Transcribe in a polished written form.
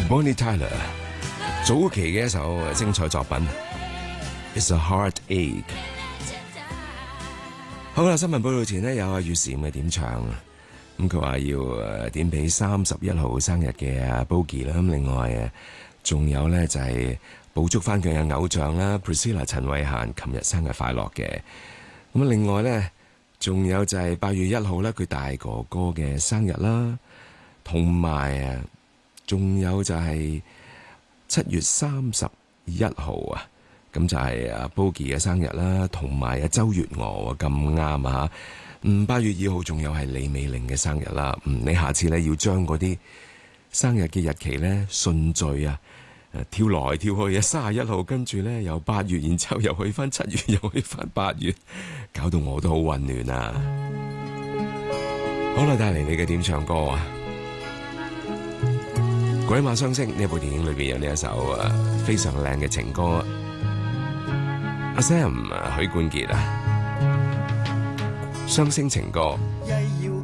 Bonnie Tyler 早期嘅一首精彩作品 It's a Heartache。 好啦，新聞報道前呢，有阿月嬋嘅點唱，咁佢話要點俾31號生日嘅 Bogie 啦，咁另外仲有呢，就係補祝翻佢嘅偶像啦 Priscilla 陳慧嫻琴日生日快樂嘅，咁另外呢，仲有就係8月1號咧佢大哥哥嘅生日啦，同埋仲有就係7月31號啊，咁就係阿 Bogie 嘅生日啦，同埋阿周月娥咁啱啊！8月2號仲有係李美玲嘅生日啦。你下次咧要將嗰啲生日嘅日期咧順序啊，跳來跳去啊，31號跟住咧由8月，然之後又去翻7月，又去翻8月，搞到我都好混亂啊！好啦，帶嚟你嘅點唱歌啊！鬼馬雙星呢部電影裏邊有呢一首非常靚嘅情歌，阿 Sam 許冠傑啊，雙星情歌。 日